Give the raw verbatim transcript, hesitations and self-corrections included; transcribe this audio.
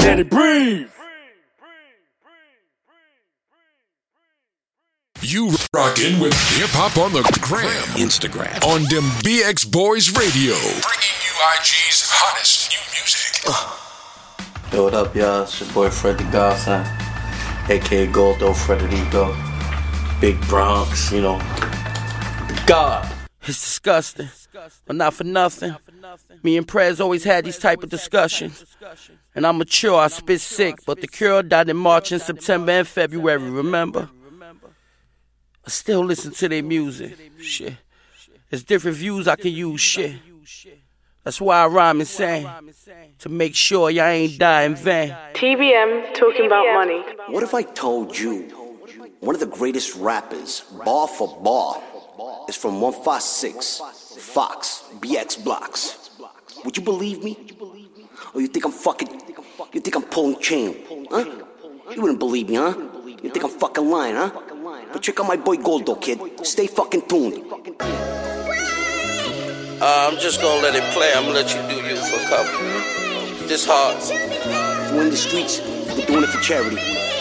let it breathe. You rockin' with Hip Hop on the Gram, Instagram, on them B X Boys Radio, bringing you I G's hottest new music. Uh. Yo, what up, y'all? It's your boy Fred the Godson, aka Goldo Frederico, Big Bronx, you know, the God. It's disgusting, but not for nothing. Me and Prez always had these type of discussions. And I'm mature, I spit sick, but the Cure died in March and September and February, remember? I still listen to their music, shit. There's different views I can use, shit. That's why I rhyme and sing, to make sure y'all ain't die in vain. T B M talking about money. What if I told you one of the greatest rappers, bar for bar, is from one five six, Fox, B X Blocks? Would you believe me? Or you think I'm fucking, you think I'm pulling chain, huh? You wouldn't believe me, huh? You think I'm fucking lying, huh? But check out my boy Goldo, kid. Stay fucking tuned. Uh, I'm just gonna let it play. I'm gonna let you do you for a couple. This hard. If we're in the streets, we're doing it for charity.